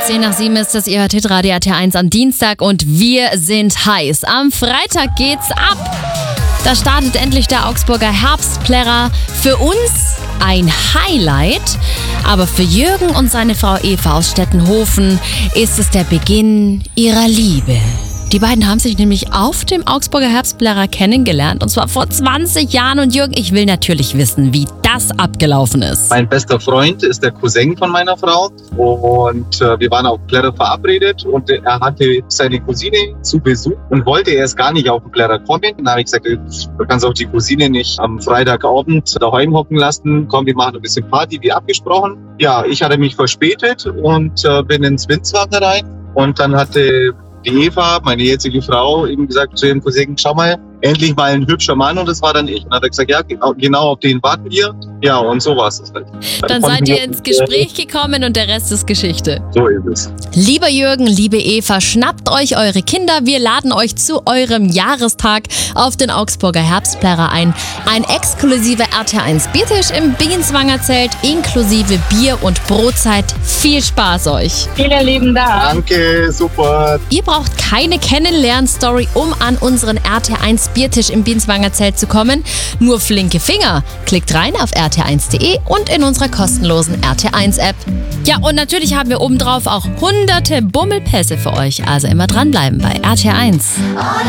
10:07 ist es, ihr hört Hitradio RT1 am Dienstag und wir sind heiß. Am Freitag geht's ab. Da startet endlich der Augsburger Herbstplärrer. Für uns ein Highlight, aber für Jürgen und seine Frau Eva aus Stettenhofen ist es der Beginn ihrer Liebe. Die beiden haben sich nämlich auf dem Augsburger Herbstplärrer kennengelernt, und zwar vor 20 Jahren. Und Jürgen, ich will natürlich wissen, wie das abgelaufen ist. Mein bester Freund ist der Cousin von meiner Frau und wir waren auf Plärrer verabredet und er hatte seine Cousine zu Besuch und wollte erst gar nicht auf den Plärrer kommen. Dann habe ich gesagt, du kannst auch die Cousine nicht am Freitagabend daheim hocken lassen. Komm, wir machen ein bisschen Party, wie abgesprochen. Ja, ich hatte mich verspätet und bin ins Winzwagen rein und dann hatte die Eva, meine jetzige Frau, eben gesagt zu ihrem Cousin, schau mal, endlich mal ein hübscher Mann, und das war dann ich. Und dann hat er gesagt, ja, genau auf den warten wir. Ja, und so war es halt. Dann seid ihr ins Gespräch gekommen und der Rest ist Geschichte. So ist es. Lieber Jürgen, liebe Eva, schnappt euch eure Kinder. Wir laden euch zu eurem Jahrestag auf den Augsburger Herbstplärrer ein. Ein exklusiver RT1 Biertisch im Bienswanger Zelt inklusive Bier- und Brotzeit. Viel Spaß euch. Vielen lieben Dank. Danke, super. Ihr braucht keine Kennenlern-Story, um an unseren RT1 Biertisch im Bienswanger Zelt zu kommen. Nur flinke Finger. Klickt rein auf rt1.de und in unserer kostenlosen RT1-App. Ja, und natürlich haben wir obendrauf auch hunderte Bummelpässe für euch. Also immer dranbleiben bei RT1.